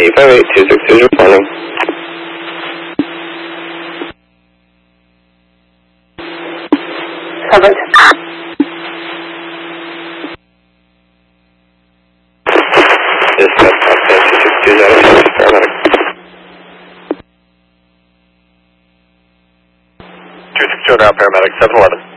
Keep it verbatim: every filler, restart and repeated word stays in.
eight five eight, two six two is responding. Covered. Dispatch, two six two is out of service, paramedic. two six two now, paramedic, seven eleven.